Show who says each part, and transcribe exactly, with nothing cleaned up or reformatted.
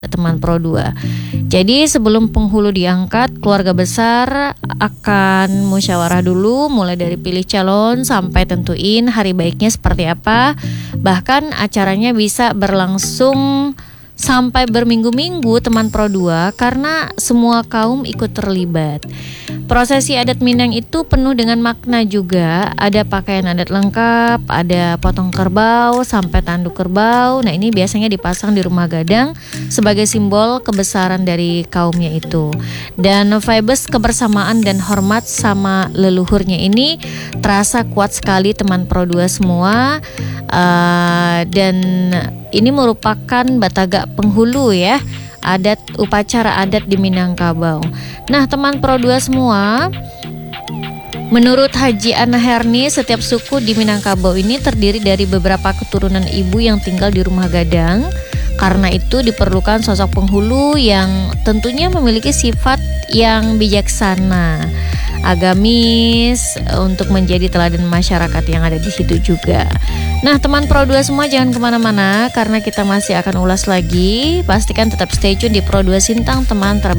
Speaker 1: teman Pro dua. Jadi sebelum penghulu diangkat, keluarga besar akan musyawarah dulu, mulai dari pilih calon sampai tentuin hari baiknya seperti apa. Bahkan acaranya bisa berlangsung sampai berminggu-minggu teman Pro dua karena semua kaum ikut terlibat. Prosesi adat Minang itu penuh dengan makna juga. Ada pakaian adat lengkap, ada potong kerbau sampai tanduk kerbau. Nah, ini biasanya dipasang di rumah gadang sebagai simbol kebesaran dari kaumnya itu. Dan vibes kebersamaan dan hormat sama leluhurnya ini terasa kuat sekali teman Pro dua semua. Uh, dan ini merupakan Batagak penghulu ya, adat upacara adat di Minangkabau. Nah, teman Pro dua semua, menurut Haji Ana Herni, setiap suku di Minangkabau ini terdiri dari beberapa keturunan ibu yang tinggal di rumah gadang. Karena itu diperlukan sosok penghulu yang tentunya memiliki sifat yang bijaksana, agamis, untuk menjadi teladan masyarakat yang ada di situ juga. Nah, teman Pro dua semua jangan kemana-mana karena kita masih akan ulas lagi. Pastikan tetap stay tune di Pro dua Sintang, teman terbaik.